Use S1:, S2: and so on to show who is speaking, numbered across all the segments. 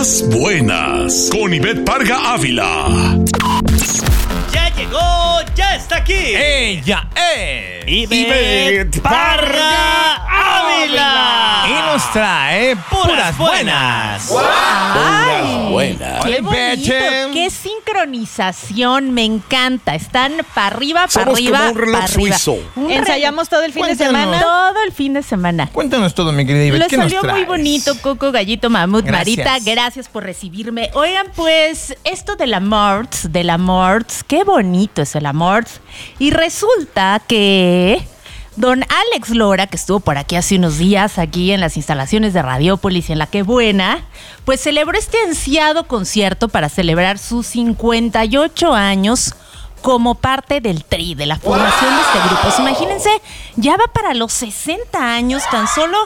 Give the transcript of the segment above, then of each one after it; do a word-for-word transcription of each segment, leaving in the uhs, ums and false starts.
S1: Las Buenas, con Ivette Parga Ávila.
S2: Ya llegó, ya está aquí.
S3: Ella es
S2: Ivette Parga Ávila.
S3: Y nos trae puras, puras buenas.
S4: Wow.
S5: Ay,
S4: buenas.
S5: ¡Qué bonito! ¡Qué sincronización! Me encanta. Están para arriba, para arriba,
S4: como un reloj
S5: para arriba.
S4: suizo.
S5: Un
S6: ¿Ensayamos todo el fin
S3: Cuéntanos.
S6: de semana?
S5: Todo el fin de semana.
S3: Cuéntanos todo, mi querida Ivette.
S5: Lo
S3: ¿Qué nos
S5: salió muy
S3: traes?
S5: bonito, Coco, Gallito, Mamut,
S3: Gracias.
S5: Marita. Gracias por recibirme. Oigan, pues, esto del amor, del amor, qué bonito es el amor. Y resulta que don Alex Lora, que estuvo por aquí hace unos días, aquí en las instalaciones de Radiópolis, en La Qué Buena, pues celebró este ansiado concierto para celebrar sus cincuenta y ocho años como parte del Tri, de la formación wow. de este grupo. Pues imagínense, ya va para los sesenta años tan solo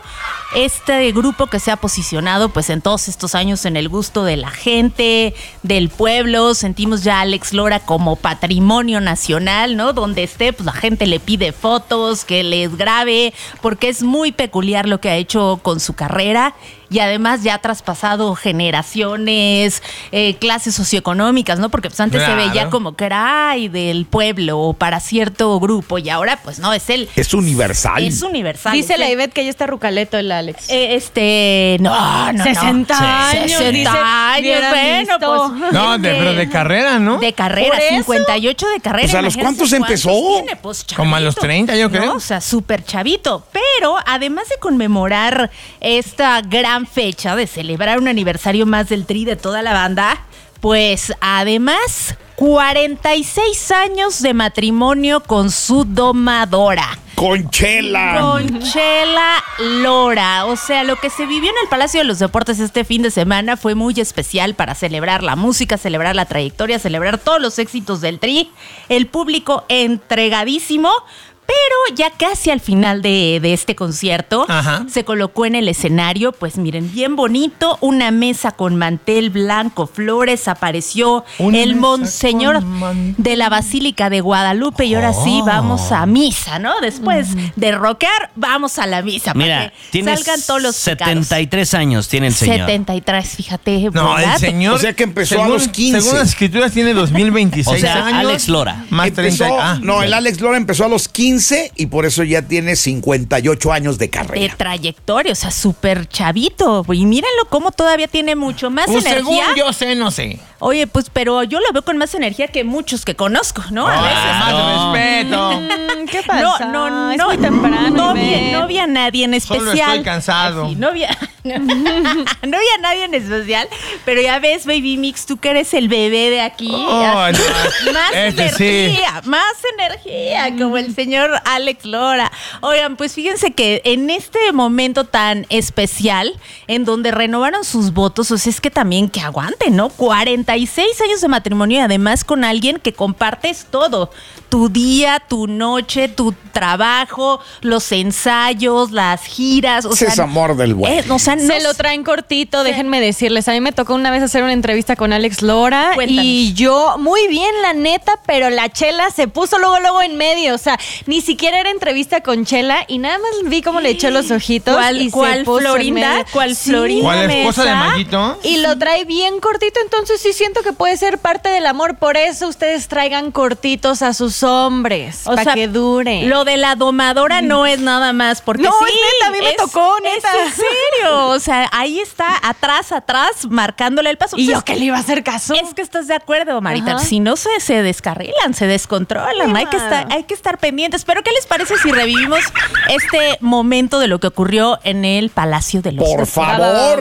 S5: este grupo que se ha posicionado pues en todos estos años en el gusto de la gente, del pueblo. Sentimos ya a Alex Lora como patrimonio nacional, ¿no? Donde esté, pues la gente le pide fotos, que les grabe, porque es muy peculiar lo que ha hecho con su carrera. Y además ya ha traspasado generaciones, eh, clases socioeconómicas, ¿no? Porque pues antes claro. se veía como que era ay, del pueblo o para cierto grupo y ahora pues no, es el...
S4: Es universal.
S5: Es universal.
S6: Dice
S5: es
S6: la
S5: el,
S6: Ivette que ya está rucaleto el Alex.
S5: Eh, este, no, no,
S6: sesenta
S5: no.
S6: años.
S5: sesenta
S6: dice,
S5: años, bueno,
S6: visto.
S5: pues...
S3: No, de, pero de carrera, ¿no?
S5: De carrera, cincuenta y ocho de carrera.
S4: Pues a los cuántos empezó.
S5: Tiene, pues,
S3: como a los treinta, yo creo.
S5: ¿No? O sea, súper chavito. Pero además de conmemorar esta gran fecha de celebrar un aniversario más del Tri de toda la banda, pues además cuarenta y seis años de matrimonio con su domadora.
S4: Con Chela.
S5: Con Chela Lora. O sea, lo que se vivió en el Palacio de los Deportes este fin de semana fue muy especial para celebrar la música, celebrar la trayectoria, celebrar todos los éxitos del Tri. El público entregadísimo. Pero ya casi al final de, de este concierto, Ajá. se colocó en el escenario, pues miren, bien bonito, una mesa con mantel blanco, flores, apareció una el monseñor de la Basílica de Guadalupe y ahora oh. sí vamos a misa, ¿no? Después mm. de rockear, vamos a la misa.
S2: Mira, tiene
S5: salgan todos los
S2: setenta y tres años tiene el señor.
S5: setenta y tres, fíjate.
S3: No,
S5: ¿verdad?
S3: el señor...
S4: O sea que empezó
S3: según,
S4: a los quince.
S3: Según las escrituras tiene dos mil veintiséis
S2: o sea,
S3: años.
S2: Alex Lora.
S3: Más
S4: empezó,
S3: treinta. Ah,
S4: no, el Alex Lora empezó a los quince y por eso ya tiene cincuenta y ocho años de carrera.
S5: De trayectoria, o sea, súper chavito. Y mírenlo cómo todavía tiene mucho más
S3: pues
S5: energía.
S3: Según yo sé, no sé.
S5: Oye, pues, pero yo lo veo con más energía que muchos que conozco, ¿no? A
S3: oh,
S5: veces.
S3: Más
S5: no.
S3: respeto.
S6: Mm, ¿Qué pasa?
S5: No, no,
S6: es
S5: no.
S6: muy temprano.
S5: No vi, no vi a nadie en especial.
S3: Solo estoy cansado.
S5: Ay, sí, no vi a, no, no vi a nadie en especial. Pero ya ves, Baby Mix, tú que eres el bebé de aquí.
S3: Oh,
S5: así,
S3: no.
S5: Más
S3: este
S5: energía,
S3: sí.
S5: más energía, como el señor Alex Lora. Oigan, pues fíjense que en este momento tan especial, en donde renovaron sus votos, o sea, es que también que aguanten, ¿no? cuarenta y seis años de matrimonio y además con alguien que compartes todo. Tu día, tu noche, tu trabajo, los ensayos, las giras. O
S4: Ese
S5: sea,
S4: es amor del bueno.
S5: Eh, o sea, no
S6: se lo traen cortito, sí. Déjenme decirles. A mí me tocó una vez hacer una entrevista con Alex Lora.
S5: Cuéntanos.
S6: Y yo, muy bien, la neta, pero la Chela se puso luego, luego en medio. O sea, ni siquiera era entrevista con Chela y nada más vi cómo le echó los ojitos.
S5: ¿Cuál,
S6: y
S5: cuál
S6: se puso
S5: Florinda? ¿Cuál
S6: sí,
S5: Florinda?
S3: ¿Cuál esposa de Mayito?
S6: Y lo trae bien cortito, entonces sí siento que puede ser parte del amor. Por eso ustedes traigan cortitos a sus hombres, para que dure.
S5: Lo de la domadora no es nada más porque
S6: no,
S5: sí,
S6: es neta, a mí me
S5: es,
S6: tocó, neta.
S5: Es en serio, o sea, ahí está, atrás, atrás, marcándole el paso.
S6: Y
S5: pues
S6: yo que le iba a hacer caso.
S5: Es que estás de acuerdo, Marita.
S6: Ajá.
S5: Si no se, se descarrilan, se descontrolan. Hay que, estar, hay que estar pendientes. Pero ¿qué les parece si revivimos este momento de lo que ocurrió en el Palacio de los
S4: Por
S5: Deportes?
S4: favor.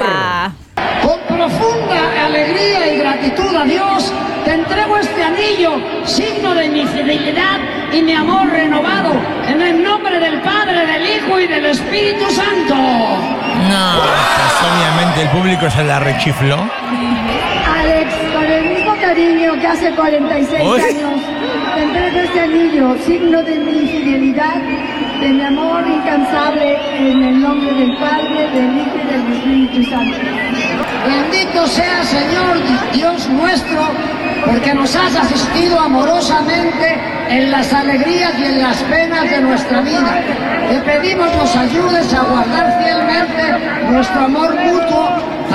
S7: Con profunda alegría y gratitud a Dios, te entrego este anillo, signo de mi fidelidad y mi amor renovado, en el nombre del Padre, del Hijo y del Espíritu Santo.
S3: No, pues obviamente el público se la rechifló.
S8: Alex, con el mismo cariño que hace cuarenta y seis
S3: Uy.
S8: años, te entrego este anillo, signo de mi fidelidad, de mi amor incansable, en el nombre del Padre, del Hijo y del Espíritu Santo.
S7: Bendito sea, Señor Dios nuestro, porque nos has asistido amorosamente en las alegrías y en las penas de nuestra vida. Te pedimos nos ayudes a guardar fielmente nuestro amor mutuo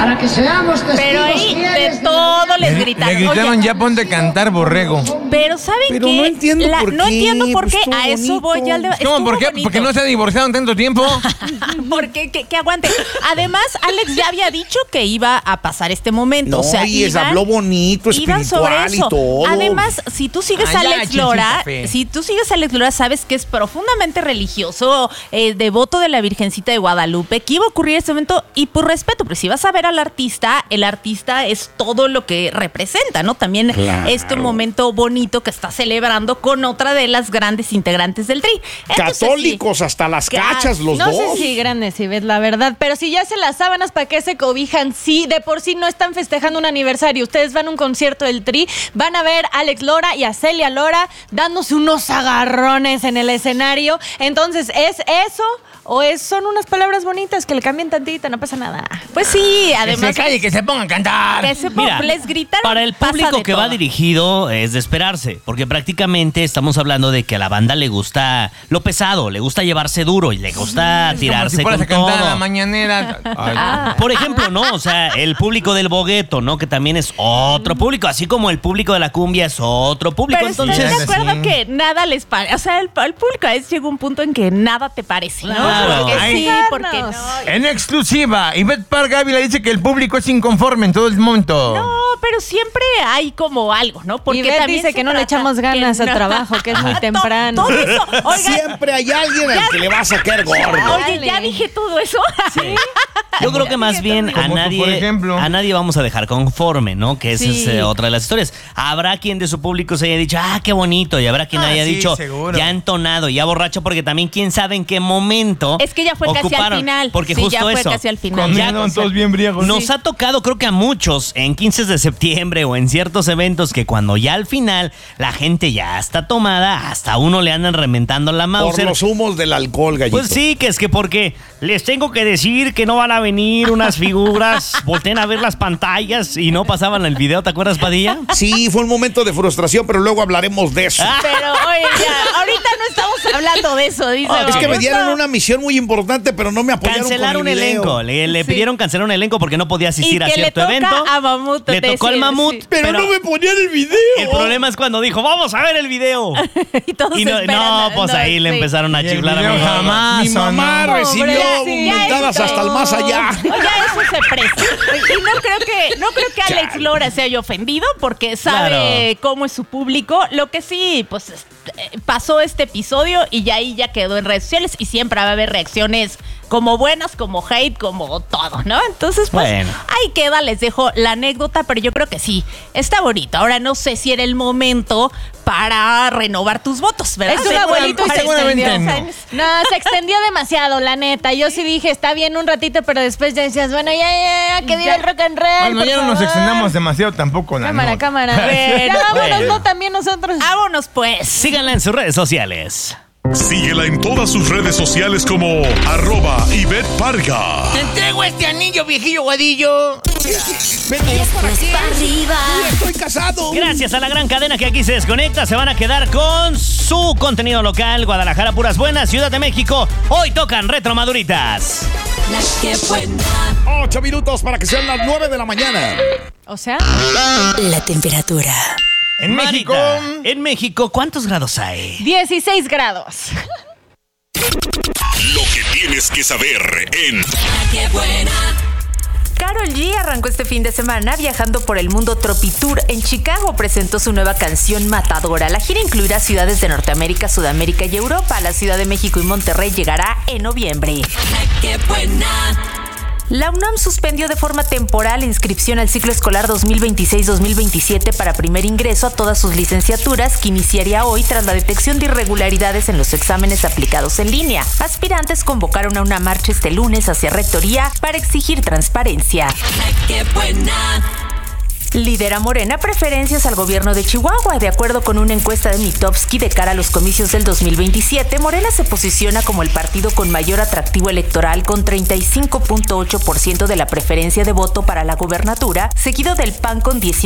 S7: para que seamos testigos
S5: Pero ahí de
S7: fieles de
S5: todo
S7: la
S5: les
S3: Le,
S5: gritaron.
S3: le gritaron,
S5: Oye,
S3: ya ponte a cantar, borrego.
S5: pero ¿saben
S4: Pero
S5: qué?
S4: no entiendo
S5: La-
S4: por
S5: No
S4: qué,
S5: entiendo por
S4: pues
S5: qué.
S4: estuvo
S5: A eso voy
S4: bonito.
S5: ya al debate.
S3: ¿Cómo?
S5: Estuvo
S3: ¿Por qué?
S5: bonito.
S3: ¿Porque no se ha divorciado en tanto tiempo?
S5: Porque que, que aguante. Además, Alex ya había dicho que iba a pasar este momento.
S4: No,
S5: o sea,
S4: y es-
S5: iban-
S4: habló bonito,
S5: iban sobre
S4: espiritual y
S5: eso.
S4: todo.
S5: Además, si tú sigues
S3: Ay,
S5: a
S3: ya,
S5: Alex
S3: chinchín
S5: Lora,
S3: café.
S5: si tú sigues a Alex Lora, sabes que es profundamente religioso, eh, devoto de la Virgencita de Guadalupe, que iba a ocurrir este momento y por respeto, pero si vas a ver al artista, el artista es todo lo que representa, ¿no? También
S4: Claro.
S5: este momento bonito que está celebrando con otra de las grandes integrantes del Tri. Entonces, sí.
S4: Católicos hasta las
S5: Ca-
S4: cachas, los
S6: no
S4: dos.
S6: sé si grandes, si ves la verdad, pero si ya se las sábanas, ¿para qué se cobijan? Sí, de por sí no están festejando un aniversario. Ustedes van a un concierto del Tri, van a ver a Alex Lora y a Celia Lora dándose unos agarrones en el escenario. Entonces, ¿es eso o es, son unas palabras bonitas que le cambian tantito? No pasa nada.
S5: Pues sí,
S3: Que
S5: además.
S3: se calle, que se pongan a cantar.
S5: que se
S2: Mira,
S5: les gritaron.
S2: para el
S5: pasa
S2: público
S5: de
S2: que va
S5: todo.
S2: dirigido es de esperarse, porque prácticamente estamos hablando de que a la banda le gusta lo pesado, le gusta llevarse duro y le gusta
S3: Como
S2: tirarse
S3: si fueras
S2: con
S3: a cantar
S2: todo.
S3: a la mañanera. Ay,
S5: Ah.
S2: Por ejemplo, ¿no? O sea, el público del bogueto, ¿no? Que también es otro público, así como el público de la cumbia es otro público.
S5: Pero
S2: Entonces,
S5: ¿estás de
S3: Sí.
S5: acuerdo que nada les parece? O sea, el, el público a veces llega un punto en que nada te parece, ¿no?
S2: Claro.
S5: Porque
S3: Ay.
S5: sí, porque no.
S3: En exclusiva, Ivette Parga Ávila dice que el público es inconforme en todo el momento.
S5: No, pero siempre hay como algo, ¿no?
S6: Y Beth
S5: también
S6: dice
S5: se
S6: que no le
S5: trata
S6: echamos ganas
S5: que
S6: al
S5: no.
S6: trabajo, que es muy
S5: To-
S6: temprano.
S5: Todo eso. Oigan,
S4: Siempre hay alguien al que le va a sacar gordo.
S5: oye, ya
S6: Dale.
S5: dije todo eso.
S2: yo creo que más bien a
S3: Como tú,
S2: nadie,
S3: por ejemplo.
S2: a nadie vamos a dejar conforme, ¿no? Que esa
S5: Sí.
S2: es eh, otra de las historias. Habrá quien de su público se haya dicho, ah, qué bonito, y habrá quien
S3: Ah,
S2: haya
S3: sí,
S2: dicho,
S3: seguro.
S2: ya entonado, ya borracho, porque también quién sabe en qué momento
S5: Es que ya fue casi al
S2: ocuparon.
S5: final.
S2: Porque
S5: Sí,
S2: justo
S5: ya fue
S2: eso.
S5: casi al final.
S3: Cuando
S2: Ya,
S3: andaban
S2: o sea,
S3: todos bien briagos.
S2: Nos
S3: Sí.
S2: ha tocado, creo que a muchos, en quince de septiembre o en ciertos eventos, que cuando ya al final la gente ya está tomada, hasta a uno le andan rementando la
S4: Por
S2: Mauser.
S4: los humos del alcohol, gallito.
S2: Pues sí, que es que porque les tengo que decir que no van a venir unas figuras, volteen a ver las pantallas y no pasaban el video, ¿te acuerdas, Padilla?
S4: Sí, fue un momento de frustración, pero luego hablaremos de eso.
S5: Pero, oye, ya, ahorita no estamos hablando de eso, dice.
S4: Es que me
S5: Babuto.
S4: dieron una misión muy importante, pero no me apoyaron
S2: Cancelar
S4: con
S2: un
S4: el video.
S2: elenco, le, le
S5: Sí.
S2: pidieron cancelar un elenco porque no podía asistir
S5: Y
S2: a
S5: que le
S2: cierto
S5: toca
S2: evento.
S5: a Mamut
S2: le tocó al
S5: decir,
S2: Mamut,
S5: sí.
S4: Pero, no me ponían el video.
S2: El problema es cuando dijo, vamos a ver el video.
S5: Y todos
S2: Y no,
S5: esperan
S2: no,
S5: a-
S2: pues
S5: no,
S2: ahí le
S5: sí.
S2: empezaron a
S3: Y el
S2: chiflar a
S3: video
S2: mi mamá.
S3: jamás.
S4: Mi mamá
S3: sonó.
S4: recibió
S5: Pobre, ya
S4: mentadas
S5: eso.
S4: hasta el más allá.
S5: Ya eso se presta. Y no creo que, no creo que Alex Lora se haya ofendido porque sabe
S2: Claro.
S5: cómo es su público. Lo que sí, pues este, pasó este episodio y ya ahí ya quedó en redes sociales y siempre va a haber reacciones como buenas, como hate, como todo, ¿no? Entonces, pues
S2: Bueno.
S5: ahí queda, les dejo la anécdota, pero yo creo que sí, está bonito. Ahora no sé si era el momento para renovar tus votos, ¿verdad?
S6: Es un abuelito y se
S3: seguramente
S6: extendió.
S3: no.
S6: No, se extendió demasiado, la neta. Yo sí dije, está bien un ratito, pero después ya decías, bueno, ya, ya, ya, que viva
S5: Ya.
S6: el rock and roll.
S3: Bueno,
S6: por
S3: ya no nos
S6: favor.
S3: extendamos demasiado tampoco, la
S6: Cámara,
S3: nota.
S6: cámara.
S5: Bueno,
S6: ya vámonos,
S2: bueno.
S6: no, también nosotros.
S5: Vámonos, pues.
S2: Síganla en sus redes sociales.
S1: Síguela en todas sus redes sociales como arroba Ivette Parga.
S3: Te entrego este anillo, viejillo guadillo.
S4: Estoy casado.
S2: Gracias a la gran cadena que aquí se desconecta, se van a quedar con su contenido local. Guadalajara, puras buenas. Ciudad de México, hoy tocan Retro Maduritas.
S4: Ocho minutos para que sean las nueve de la mañana.
S6: O sea,
S9: La temperatura.
S3: En México.
S2: Marita, en México, ¿cuántos grados hay?
S6: dieciséis grados.
S1: Lo que tienes que saber en
S5: Karol G arrancó este fin de semana viajando por el mundo Tropitour. En Chicago presentó su nueva canción Matadora. La gira incluirá ciudades de Norteamérica, Sudamérica y Europa. La Ciudad de México y Monterrey llegará en noviembre. La UNAM suspendió de forma temporal la inscripción al ciclo escolar dos mil veintiséis dos mil veintisiete para primer ingreso a todas sus licenciaturas, que iniciaría hoy tras la detección de irregularidades en los exámenes aplicados en línea. Aspirantes convocaron a una marcha este lunes hacia Rectoría para exigir transparencia. Lidera Morena preferencias al gobierno de Chihuahua. De acuerdo con una encuesta de Mitofsky de cara a los comicios del dos mil veintisiete, Morena se posiciona como el partido con mayor atractivo electoral con treinta y cinco punto ocho por ciento de la preferencia de voto para la gobernatura, seguido del P A N con dieciocho